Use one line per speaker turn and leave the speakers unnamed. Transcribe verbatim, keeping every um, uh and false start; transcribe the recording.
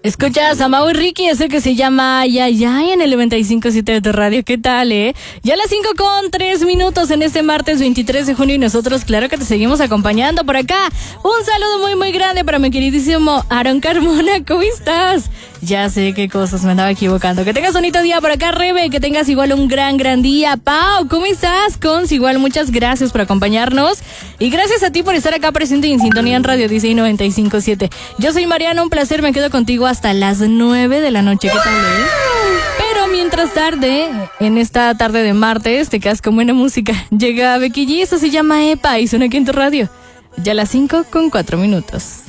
Escuchas a Mau y Ricky, eso que se llama Ay, ay, ay, en el noventa y cinco punto siete de tu radio. ¿Qué tal, eh? Ya a las cinco con tres minutos en este martes veintitrés de junio y nosotros, claro que te seguimos acompañando por acá. Un saludo muy, muy grande para mi queridísimo Aaron Carmona. ¿Cómo estás? Ya sé qué cosas me andaba equivocando. Que tengas un bonito día por acá, Rebe. Que tengas igual un gran, gran día. Pau, ¿cómo estás? Cons, igual muchas gracias por acompañarnos. Y gracias a ti por estar acá presente y en sintonía en Radio Disney noventa y cinco punto siete. Yo soy Mariana, un placer. Me quedo contigo hasta las nueve de la noche. ¿Qué tal, eh? Pero mientras tarde, en esta tarde de martes, te quedas con buena música. Llega Becky G, eso se llama Epa y suena aquí en tu radio. Ya a las cinco con cuatro minutos.